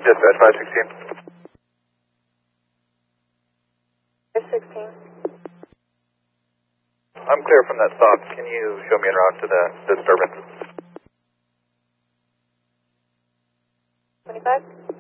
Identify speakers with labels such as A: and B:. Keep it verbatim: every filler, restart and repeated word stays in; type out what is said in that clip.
A: Dispatch five sixteen.
B: five sixteen.
A: I'm clear from that stop. Can you show me en route to the disturbance?
B: twenty-five.